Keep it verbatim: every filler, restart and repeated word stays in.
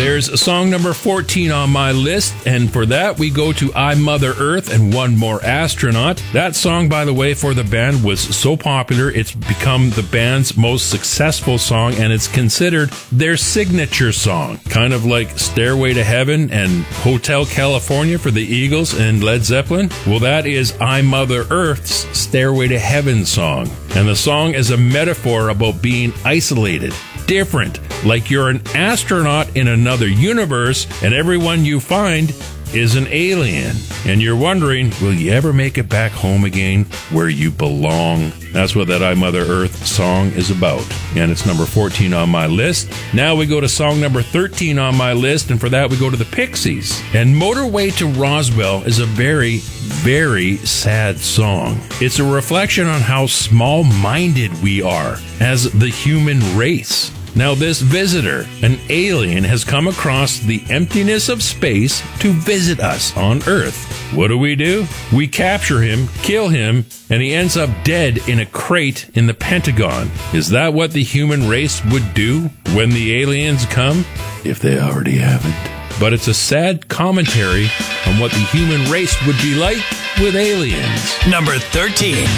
There's song number fourteen on my list, and for that we go to I Mother Earth and One More Astronaut. That song, by the way, for the band was so popular, it's become the band's most successful song, and it's considered their signature song. Kind of like Stairway to Heaven and Hotel California for the Eagles and Led Zeppelin. Well, that is I Mother Earth's Stairway to Heaven song. And the song is a metaphor about being isolated, different, like you're an astronaut in another universe and everyone you find is an alien. And you're wondering, will you ever make it back home again where you belong? That's what that I Mother Earth song is about. And it's number fourteen on my list. Now we go to song number thirteen on my list, and for that we go to the Pixies. And Motorway to Roswell is a very, very sad song. It's a reflection on how small-minded we are as the human race. Now, this visitor, an alien, has come across the emptiness of space to visit us on Earth. What do we do? We capture him, kill him, and he ends up dead in a crate in the Pentagon. Is that what the human race would do when the aliens come? If they already haven't. But it's a sad commentary on what the human race would be like with aliens. Number thirteen.